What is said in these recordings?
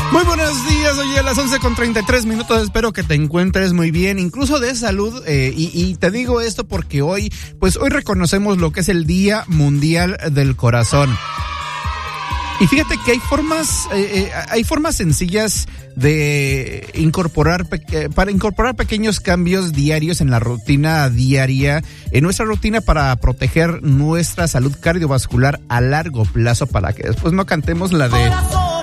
Muy buenos días, hoy a las 11:33, espero que te encuentres muy bien, incluso de salud, y te digo esto porque hoy reconocemos lo que es el Día Mundial del Corazón. Y fíjate que hay formas sencillas de para incorporar pequeños cambios diarios en la rutina diaria, en nuestra rutina para proteger nuestra salud cardiovascular a largo plazo, para que después no cantemos la de...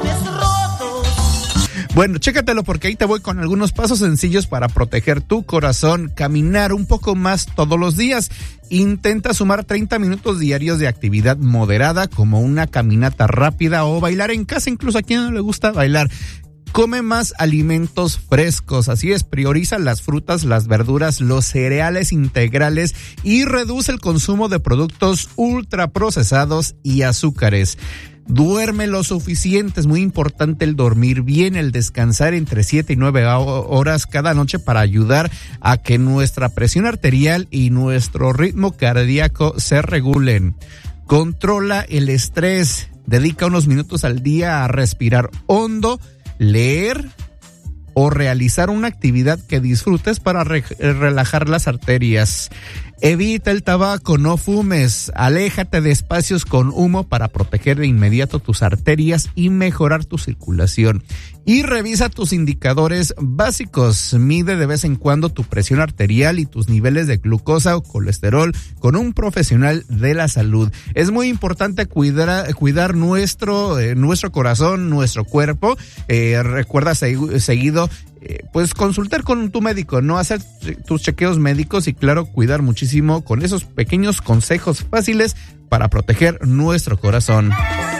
Bueno, chécatelo porque ahí te voy con algunos pasos sencillos para proteger tu corazón. Caminar un poco más todos los días. Intenta sumar 30 minutos diarios de actividad moderada, como una caminata rápida o bailar en casa, incluso a quien no le gusta bailar. Come más alimentos frescos, así es, prioriza las frutas, las verduras, los cereales integrales y reduce el consumo de productos ultraprocesados y azúcares. Duerme lo suficiente, es muy importante el dormir bien, el descansar entre 7 y 9 horas cada noche para ayudar a que nuestra presión arterial y nuestro ritmo cardíaco se regulen. Controla el estrés, dedica unos minutos al día a respirar hondo, leer o realizar una actividad que disfrutes para relajar las arterias. Evita el tabaco, no fumes, aléjate de espacios con humo para proteger de inmediato tus arterias y mejorar tu circulación. Y revisa tus indicadores básicos, mide de vez en cuando tu presión arterial y tus niveles de glucosa o colesterol con un profesional de la salud. Es muy importante cuidar nuestro corazón, nuestro cuerpo. Recuerda seguido consultar con tu médico, no hacer tus chequeos médicos y claro, cuidar muchísimo con esos pequeños consejos fáciles para proteger nuestro corazón.